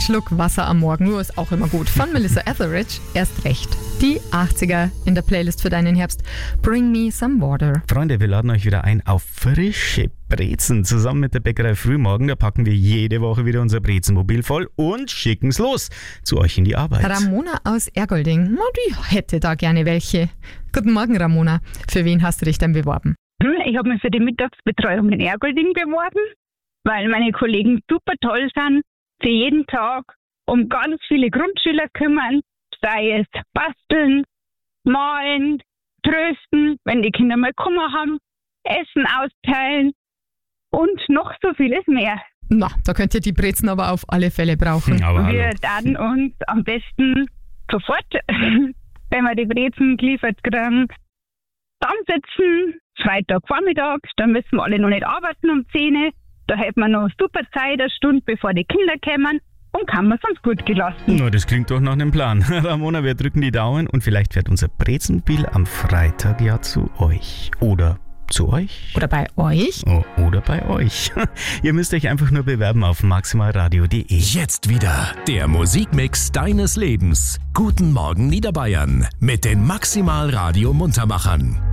Ein Schluck Wasser am Morgen, nur ist auch immer gut. Von Melissa Etheridge, erst recht. Die 80er in der Playlist für deinen Herbst. Bring me some water. Freunde, wir laden euch wieder ein auf frische Brezen. Zusammen mit der Bäckerei Frühmorgen, da packen wir jede Woche wieder unser Brezenmobil voll und schicken's los zu euch in die Arbeit. Ramona aus Ergolding, die hätte da gerne welche. Guten Morgen, Ramona. Für wen hast du dich denn beworben? Ich habe mich für die Mittagsbetreuung in Ergolding beworben, weil meine Kollegen super toll sind, für jeden Tag um ganz viele Grundschüler kümmern, sei es basteln, malen, trösten, wenn die Kinder mal Kummer haben, Essen austeilen und noch so vieles mehr. Na, da könnt ihr die Brezen aber auf alle Fälle brauchen. Aber Wir dann uns am besten sofort, wenn wir die Brezen geliefert kriegen, zusammensitzen, Freitagvormittag, dann müssen wir alle noch nicht arbeiten um 10 Uhr. Da hätten wir noch super Zeit, eine Stunde bevor die Kinder kommen und kann man es uns gut gelassen. Na, das klingt doch nach einem Plan. Ramona, wir drücken die Daumen und vielleicht fährt unser Brezenmobil am Freitag ja zu euch. Oder zu euch. Oder bei euch. Oh, oder bei euch. Ihr müsst euch einfach nur bewerben auf maximalradio.de. Jetzt wieder der Musikmix deines Lebens. Guten Morgen Niederbayern mit den Maximal Radio Muntermachern.